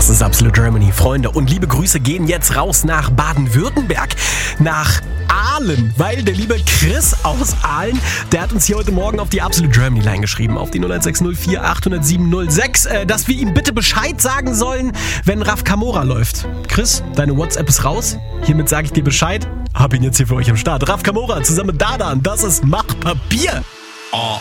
Das ist Absolute Germany, Freunde. Und liebe Grüße gehen jetzt raus nach Baden-Württemberg, nach Aalen, weil der liebe Chris aus Aalen, der hat uns hier heute Morgen auf die Absolute Germany Line geschrieben, auf die 01604 807 06, dass wir ihm bitte Bescheid sagen sollen, wenn Raf Kamora läuft. Chris, deine WhatsApp ist raus. Hiermit sage ich dir Bescheid. Hab ihn jetzt hier für euch am Start. Raf Kamora zusammen mit Dadan, das ist Mach Papier. Oh,